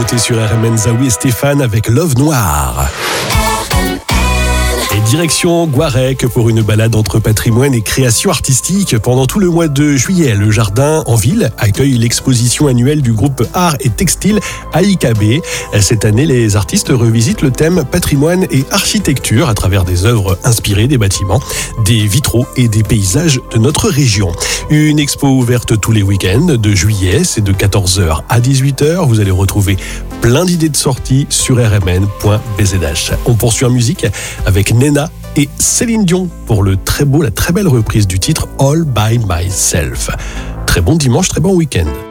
nouveauté sur RMN, Zawi et Stéphane avec Love Noir. Et direction Guarec pour une balade entre patrimoine et création artistique. Pendant tout le mois de juillet, le jardin en ville accueille l'exposition annuelle du groupe Art et Textile AIKB. Cette année, les artistes revisitent le thème patrimoine et architecture à travers des œuvres inspirées des bâtiments, des vitraux et des paysages de notre région. Une expo ouverte tous les week-ends de juillet, c'est de 14h à 18h. Vous allez retrouver plein d'idées de sorties sur rmn.bzh. On poursuit en musique avec Nena et Céline Dion pour la très belle reprise du titre All by Myself. Très bon dimanche, très bon week-end.